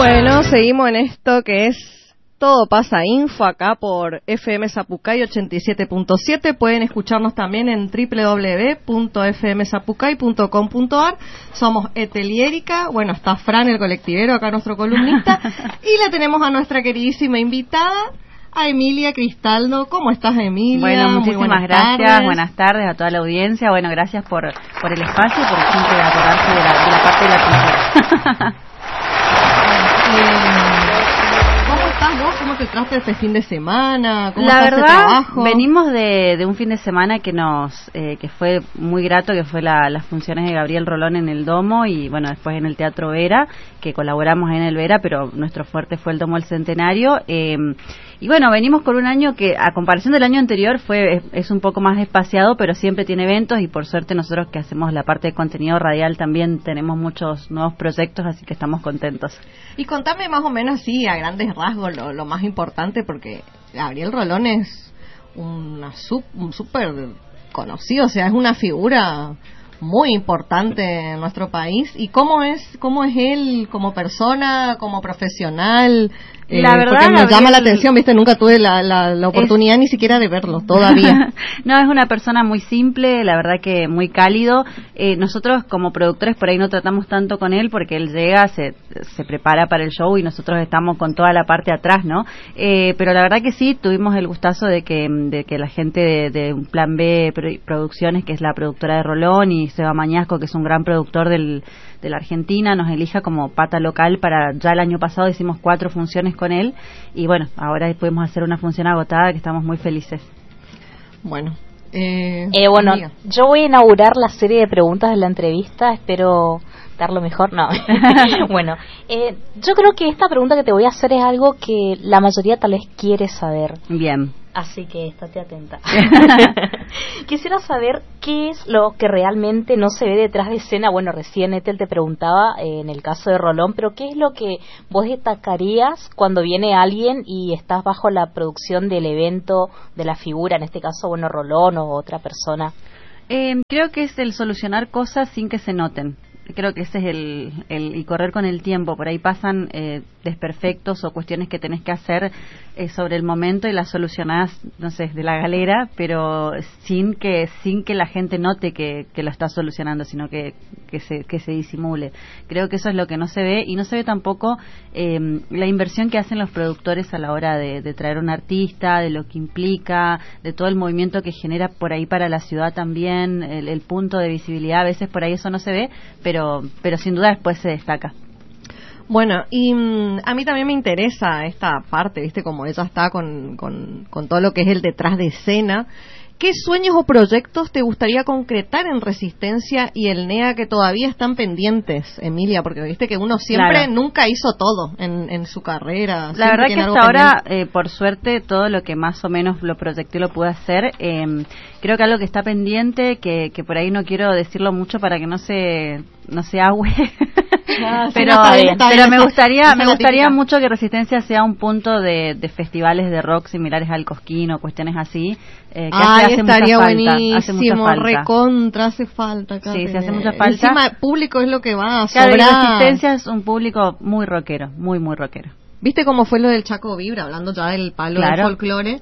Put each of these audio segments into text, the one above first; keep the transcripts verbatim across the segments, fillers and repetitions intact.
Bueno, seguimos en esto que es Todo Pasa Info acá por F M Zapucay ochenta y siete punto siete. Pueden escucharnos también en doble u doble u doble u punto f m zapucay punto com punto a r. Somos Etel y Erika. Bueno, está Fran, el colectivero, acá nuestro columnista. Y la tenemos a nuestra queridísima invitada, a Emilia Cristaldo. ¿Cómo estás, Emilia? Bueno, muchísimas Muy gracias. Tardes. Buenas tardes a toda la audiencia. Bueno, gracias por por el espacio y por siempre acordarse de la, de la parte de la cultura. ¿Cómo estás vos? ¿Cómo te trata este fin de semana? ¿Cómo La está verdad, este trabajo? venimos de, de un fin de semana que nos eh, que fue muy grato, que fue la, las funciones de Gabriel Rolón en el Domo y bueno, después en el Teatro Vera, que colaboramos en el Vera, pero nuestro fuerte fue el Domo del Centenario. Eh, y bueno, venimos con un año que, a comparación del año anterior, fue es, es un poco más espaciado, pero siempre tiene eventos y por suerte nosotros que hacemos la parte de contenido radial también tenemos muchos nuevos proyectos, así que estamos contentos. Y contame más o menos así, a grandes rasgos, lo, lo más importante, porque Gabriel Rolón es una sub, un súper conocido, o sea, es una figura muy importante en nuestro país. ¿Y cómo es cómo es él como persona, como profesional? Eh, la verdad, porque me Gabriel, llama la atención, viste, nunca tuve la, la, la oportunidad es... ni siquiera de verlo todavía. No, es una persona muy simple, la verdad que muy cálido. Eh, nosotros como productores por ahí no tratamos tanto con él porque él llega, se, se prepara para el show y nosotros estamos con toda la parte atrás, ¿no? Eh, pero la verdad que sí, tuvimos el gustazo de que de que la gente de, de Plan B Producciones, que es la productora de Rolón, y Seba Mañasco, que es un gran productor del de la Argentina, nos elija como pata local para, ya el año pasado hicimos cuatro funciones con él y bueno, ahora podemos hacer una función agotada que estamos muy felices. Bueno, eh, eh, bueno, amiga. Yo voy a inaugurar la serie de preguntas de la entrevista, espero dar lo mejor, no. Bueno, eh, yo creo que esta pregunta que te voy a hacer es algo que la mayoría tal vez quiere saber. Bien. Así que estate atenta. Quisiera saber qué es lo que realmente no se ve detrás de escena. Bueno, recién Etel te preguntaba eh, en el caso de Rolón, pero ¿qué es lo que vos destacarías cuando viene alguien y estás bajo la producción del evento, de la figura, en este caso, bueno, Rolón o otra persona? Eh, creo que es el solucionar cosas sin que se noten. Creo que ese es el, el y correr con el tiempo. Por ahí pasan eh, desperfectos o cuestiones que tenés que hacer eh, sobre el momento y las solucionás, no sé, de la galera, pero sin que sin que la gente note que, que lo estás solucionando, sino que, que se que se disimule. Creo que eso es lo que no se ve y no se ve tampoco eh, la inversión que hacen los productores a la hora de, de traer un artista, de lo que implica, de todo el movimiento que genera por ahí para la ciudad también, el, el punto de visibilidad. A veces por ahí eso no se ve, pero pero pero sin duda después se destaca. Bueno, y mm, a mí también me interesa esta parte, ¿viste? Como ella está con, con, con todo lo que es el detrás de escena. ¿Qué sueños o proyectos te gustaría concretar en Resistencia y el N E A que todavía están pendientes, Emilia? Porque viste que uno siempre claro. nunca hizo todo en, en su carrera. La verdad que hasta ahora, eh, por suerte, todo lo que más o menos lo proyecté lo pude hacer. Eh, creo que algo que está pendiente, que, que por ahí no quiero decirlo mucho para que no se no se agüe. Ah, sí, pero no, está bien, está pero bien, me esa, gustaría esa me la gustaría típica. mucho que Resistencia sea un punto de, de festivales de rock similares al Cosquín o cuestiones así. Eh, que Ay, hace, hace estaría mucha falta, buenísimo, hace mucha falta. recontra, hace falta. Acá Sí, de... se hace mucha falta. Encima, público es lo que va a claro, sobrar. y Resistencia es un público muy rockero, muy, muy rockero. ¿Viste cómo fue lo del Chaco Vibra? Hablando ya del palo claro. del folclore.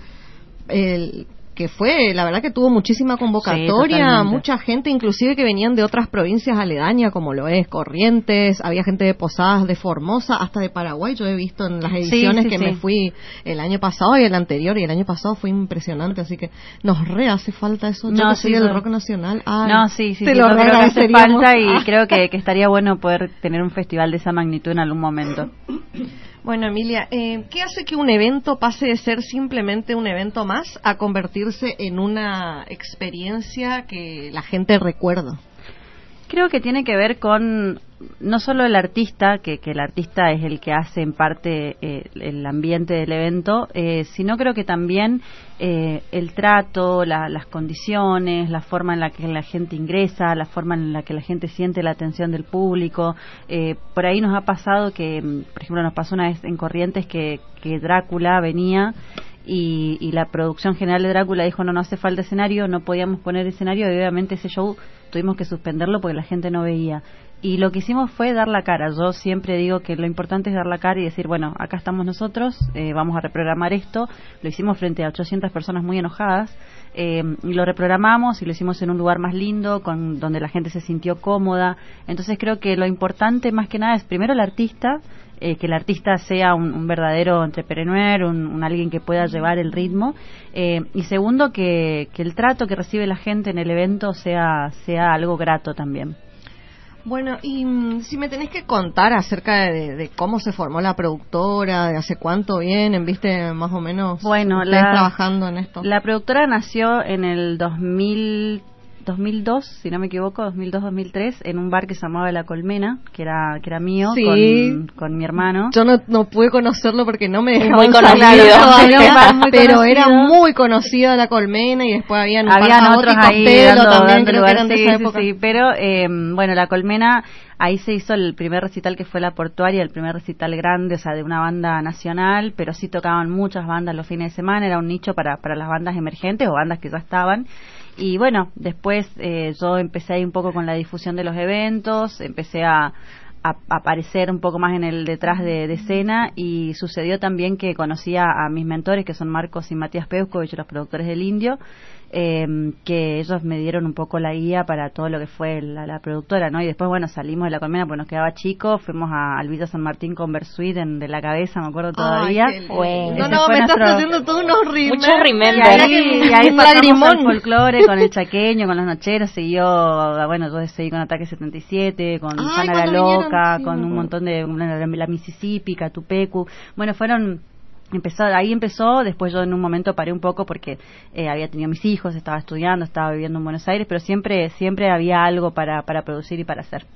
El... que fue, la verdad que tuvo muchísima convocatoria, sí, mucha gente inclusive que venían de otras provincias aledañas como lo es Corrientes, había gente de Posadas, de Formosa, hasta de Paraguay, yo he visto en las ediciones sí, sí, que sí. me fui el año pasado y el anterior, y el año pasado fue impresionante, así que nos re hace falta eso, yo no, que soy sí, del no. rock nacional. Ay, no, sí, sí, te sí, lo yo creo que hace agradeceríamos. falta y creo que, que estaría bueno poder tener un festival de esa magnitud en algún momento. Bueno, Emilia, eh, ¿qué hace que un evento pase de ser simplemente un evento más a convertirse en una experiencia que la gente recuerda? Creo que tiene que ver con no solo el artista, que, que el artista es el que hace en parte eh, el ambiente del evento, eh, sino creo que también eh, el trato, la, las condiciones, la forma en la que la gente ingresa, la forma en la que la gente siente la atención del público. Eh, por ahí nos ha pasado que, por ejemplo, nos pasó una vez en Corrientes que, que Drácula venía y, y la producción general de Drácula dijo no, no hace falta escenario, no podíamos poner escenario y obviamente ese show tuvimos que suspenderlo porque la gente no veía. Y lo que hicimos fue dar la cara. Yo siempre digo que lo importante es dar la cara y decir, bueno, acá estamos nosotros, eh, vamos a reprogramar esto. Lo hicimos frente a ochocientas personas muy enojadas, eh, y lo reprogramamos y lo hicimos en un lugar más lindo, con donde la gente se sintió cómoda. Entonces creo que lo importante más que nada es primero el artista, eh, que el artista sea un, un verdadero entrepreneur, un, un alguien que pueda llevar el ritmo, eh, y segundo que, que el trato que recibe la gente en el evento sea, sea algo grato también. Bueno, y mm, si me tenés que contar acerca de, de cómo se formó la productora, de hace cuánto vienen, viste, más o menos, bueno, ustedes la, trabajando en esto. La productora nació en el dos mil, dos mil dos, si no me equivoco, dos mil dos dos mil tres, en un bar que se llamaba La Colmena, que era que era mío, sí. con, con mi hermano. Yo no, no pude conocerlo porque no me dejaban muy conocido, todavía, muy pero conocido. era muy conocida La Colmena y después habían un Habían par otros Jabot y ahí Costello dando, también, dando creo lugar, que eran de sí, esa sí, época. sí, pero eh, bueno, La Colmena, ahí se hizo el primer recital que fue La Portuaria, el primer recital grande, o sea, de una banda nacional, pero sí tocaban muchas bandas los fines de semana, era un nicho para, para las bandas emergentes o bandas que ya estaban. Y bueno, después eh, yo empecé ahí un poco con la difusión de los eventos, empecé a, a aparecer un poco más en el detrás de, de escena, y sucedió también que conocí a, a mis mentores, que son Marcos y Matías Peucovich, los productores del Indio, eh, que ellos me dieron un poco la guía para todo lo que fue la, la productora, ¿no? Y después, bueno, salimos de La Colmena porque nos quedaba chico, fuimos a, al Villa San Martín con Bersuit en De la Cabeza, me acuerdo todavía. Ay, bueno. No, Ese no, fue me nuestro... estás haciendo todos unos remembers. Muchos remembers. Y ahí, y ahí Un pasamos lagrimón. al folclore con el chaqueño, con los nocheros, siguió, bueno, yo seguí con Ataque setenta y siete, con Ay, Sana la cuando Loca, vinieron, sí, con me un acuerdo. montón de, la, la Mississippi, Catupecu, bueno, fueron... Empezó, ahí empezó, después yo en un momento paré un poco porque eh, había tenido mis hijos, estaba estudiando, estaba viviendo en Buenos Aires, pero siempre siempre había algo para, para producir y para hacer.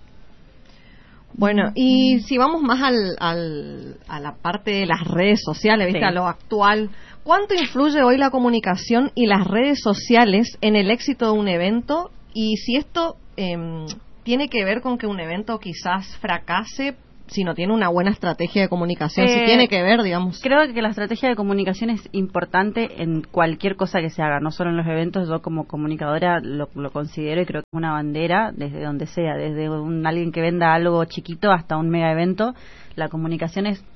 Bueno, y si vamos más al, al, a la parte de las redes sociales, ¿viste? Sí. A lo actual, ¿cuánto influye hoy la comunicación y las redes sociales en el éxito de un evento? Y si esto eh, tiene que ver con que un evento quizás fracase si no tiene una buena estrategia de comunicación, Eh, si tiene que ver, digamos. Creo que la estrategia de comunicación es importante en cualquier cosa que se haga, no solo en los eventos. Yo como comunicadora lo, lo considero y creo que es una bandera desde donde sea, desde un, alguien que venda algo chiquito hasta un mega evento. La comunicación es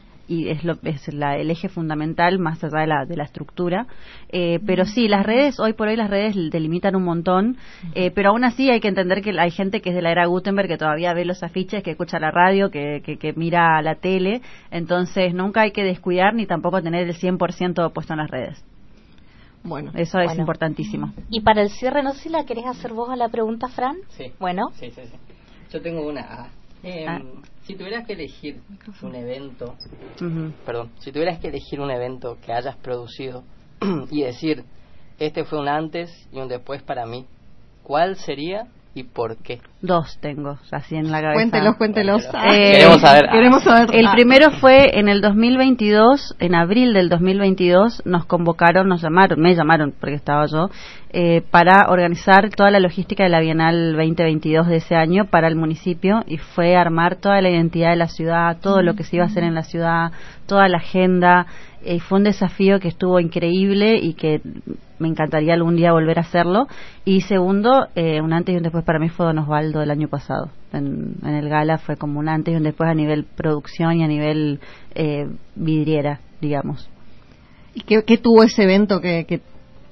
y es, lo, es la, el eje fundamental más allá de la, de la estructura, eh, pero sí, las redes, hoy por hoy las redes delimitan un montón, eh, pero aún así hay que entender que hay gente que es de la era Gutenberg, que todavía ve los afiches, que escucha la radio, que, que, que mira la tele, entonces nunca hay que descuidar ni tampoco tener el cien por ciento puesto en las redes. Bueno, eso es bueno. importantísimo. Y para el cierre, no sé si la querés hacer vos a la pregunta, Fran. Sí. Bueno. Sí, sí, sí. Yo tengo una A. Eh, Ah. Si tuvieras que elegir un evento, Uh-huh. perdón, si tuvieras que elegir un evento que hayas producido y decir, este fue un antes y un después para mí, ¿cuál sería y por qué? Dos tengo, así en la cabeza. Cuéntelos, cuéntelos. Cuéntelos. Eh, Queremos saber. Queremos saber. El Ah. primero fue en el dos mil veintidós, en abril del dos mil veintidós, nos convocaron, nos llamaron, me llamaron porque estaba yo, eh, para organizar toda la logística de la Bienal veinte veintidós de ese año para el municipio, y fue armar toda la identidad de la ciudad, todo lo que se iba a hacer en la ciudad, toda la agenda. Eh, fue un desafío que estuvo increíble y que me encantaría algún día volver a hacerlo. Y segundo, eh, un antes y un después para mí fue Don Osvaldo el año pasado. En, en el gala fue como un antes y un después a nivel producción y a nivel eh, vidriera, digamos. ¿Y qué, qué tuvo ese evento que, que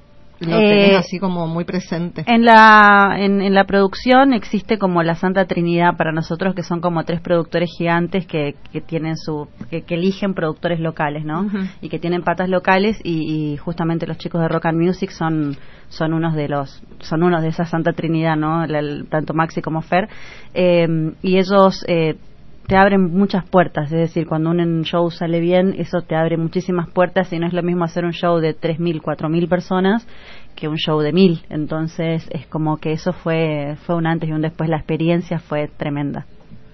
lo Eh, tenés así como muy presente? En la en, en la producción existe como la Santa Trinidad para nosotros, que son como tres productores gigantes que, que tienen su que, que eligen productores locales, ¿no? Ujú. Y que tienen patas locales, y, y justamente los chicos de Rock and Music son son unos de los son unos de esa Santa Trinidad, ¿no? La- el- tanto Maxi como Fer, eh, y ellos eh, te abren muchas puertas, es decir, cuando un show sale bien, eso te abre muchísimas puertas, y no es lo mismo hacer un show de tres mil, cuatro mil personas que un show de mil. Entonces es como que eso fue fue un antes y un después, la experiencia fue tremenda.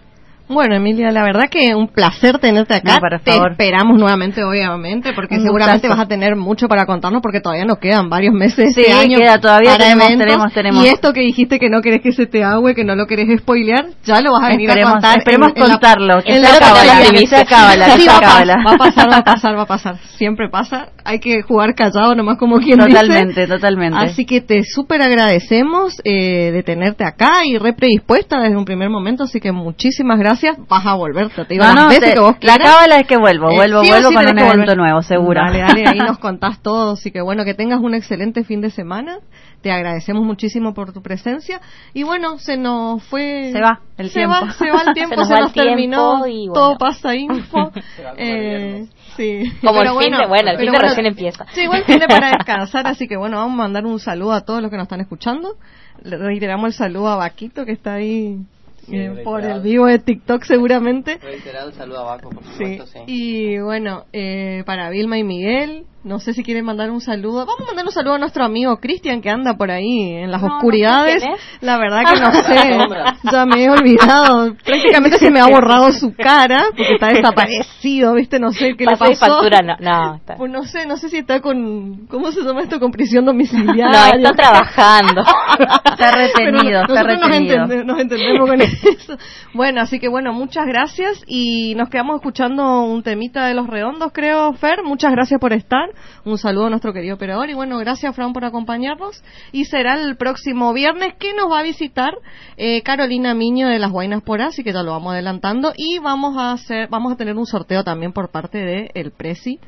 Bueno, Emilia, la verdad que un placer tenerte acá. No, por Te favor. esperamos nuevamente, obviamente, porque Un seguramente gustazo. vas a tener mucho para contarnos, porque todavía nos quedan varios meses Sí, este año queda, todavía para tenemos, eventos. tenemos, tenemos. Y esto que dijiste que no querés que se te agüe, que no lo querés spoilear, ya lo vas a venir Esperemos, a contar. esperemos en- en la- contarlo, que en sea la cábala, próxima. que sea cábala, que Sí, sea va, a pas- cábala. va a pasar, va a pasar, va a pasar. Siempre pasa. Hay que jugar callado nomás como quien dice. Totalmente, totalmente. Así que te súper agradecemos eh, de tenerte acá y re predispuesta desde un primer momento, así que muchísimas gracias. Vas a volver, te digo No, las no, veces te- que vos la quieras. cábala es que vuelvo, Eh, vuelvo, sí o vuelvo sí con tenés un que evento volver. nuevo, seguro. Dale, dale, ahí nos contás todo, así que bueno, que tengas un excelente fin de semana. Te agradecemos muchísimo por tu presencia. Y bueno, se nos fue... Se va el se tiempo. Va, se va el tiempo, Se nos se va nos el tiempo terminó. y bueno. Todo pasa info. Se va como eh, el sí. Como Pero el fin de, bueno, el pero fin de recién empieza. Sí, igual fin de para descansar, así que bueno, vamos a mandar un saludo a todos los que nos están escuchando. Le reiteramos el saludo a Vaquito, que está ahí Sí, eh, por reiterado. el vivo de TikTok seguramente. Reiterado el saludo a Baco, por Sí, supuesto, sí. y bueno, eh, para Vilma y Miguel, no sé si quieren mandar un saludo. Vamos a mandar un saludo a nuestro amigo Cristian, que anda por ahí en las No, no sé oscuridades. quién es. La verdad que no sé, Sombra. ya me he olvidado. Prácticamente se me ha borrado su cara, porque está desaparecido, ¿viste? No sé qué le Pase de pasó. factura, no. No, está, Pues no sé, no sé si está con, ¿cómo se llama esto? Con prisión domiciliaria. no, está trabajando. Está retenido, Pero está nosotros nos, retenido. entende- nos entendemos con eso. Bueno, así que bueno, muchas gracias y nos quedamos escuchando un temita de Los Redondos, creo, Fer. Muchas gracias por estar. Un saludo a nuestro querido operador y bueno, gracias, Fran, por acompañarnos. Y será el próximo viernes que nos va a visitar eh, Carolina Miño de Las Guainas por así que ya lo vamos adelantando y vamos a hacer, vamos a tener un sorteo también por parte de el Prezi.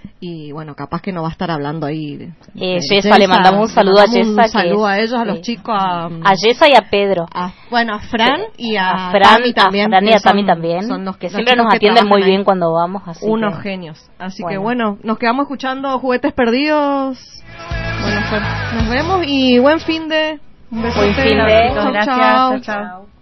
Y bueno, capaz que no va a estar hablando ahí. de- Eh, de Yesa, le mandamos un saludo a le mandamos Yesa, Un que saludo a es- ellos, a los sí. chicos, a, A Yesa y a Pedro. a- bueno, a Fran y a, A Fran, Tami también. a Fran y que a Tami son- también, son los que los siempre chicos nos que atienden muy trabajan bien ahí. cuando vamos. Así Unos que- genios. Así Bueno. que bueno, nos quedamos escuchando Juguetes Perdidos. Bueno, Fer, nos vemos y buen fin de... Un besote. Buen fin de- Chau, Gracias, chau. chao, chao.